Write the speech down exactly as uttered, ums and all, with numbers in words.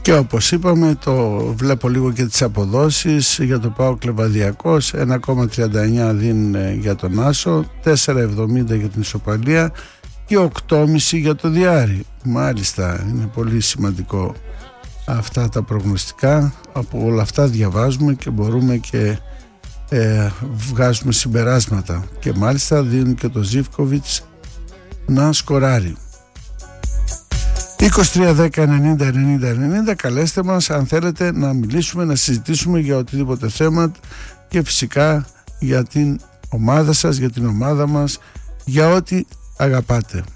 Και όπως είπαμε, το βλέπω λίγο και τις αποδόσεις για το ΠΑΟΚ Λεβαδιακός. Ένα κόμμα τριάντα εννιά δίνουν για τον Άσο, τέσσερα εβδομήντα για την ισοπαλία και οκτώ κόμμα πέντε για το Διάρη. Μάλιστα, είναι πολύ σημαντικό αυτά τα προγνωστικά. Από όλα αυτά διαβάζουμε και μπορούμε και ε, βγάζουμε συμπεράσματα. Και μάλιστα δίνουν και το Ζίβκοβιτς να σκοράρει. είκοσι τρία δέκα ενενήντα ενενήντα ενενήντα, καλέστε μας αν θέλετε να μιλήσουμε, να συζητήσουμε για οτιδήποτε θέμα και φυσικά για την ομάδα σας, για την ομάδα μας, για ό,τι αγαπάτε.